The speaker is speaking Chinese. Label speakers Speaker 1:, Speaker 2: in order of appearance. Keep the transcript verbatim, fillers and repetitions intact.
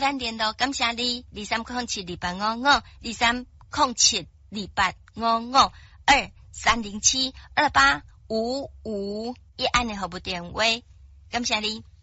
Speaker 1: 咱联络，感谢你，二三空七二八五五，二三空七二八五五，二三零七二八五五一，安尼服务电话，感谢你。